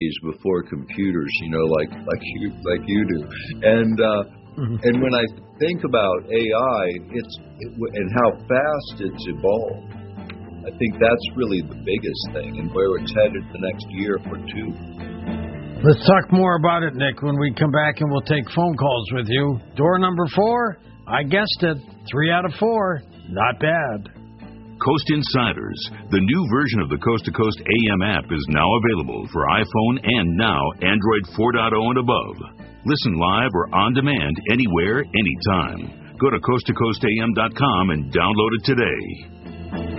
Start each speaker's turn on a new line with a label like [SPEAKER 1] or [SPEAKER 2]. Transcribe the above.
[SPEAKER 1] days before computers, like you do. And when I think about AI, and how fast it's evolved, I think that's really the biggest thing, and where it's headed the next year or two.
[SPEAKER 2] Let's talk more about it, Nick, when we come back, and we'll take phone calls with you. Door number 4, I guessed it, 3 out of 4, not bad.
[SPEAKER 3] Coast Insiders, the new version of the Coast to Coast AM app, is now available for iPhone and now Android 4.0 and above. Listen live or on demand anywhere, anytime. Go to coasttocoastam.com and download it today.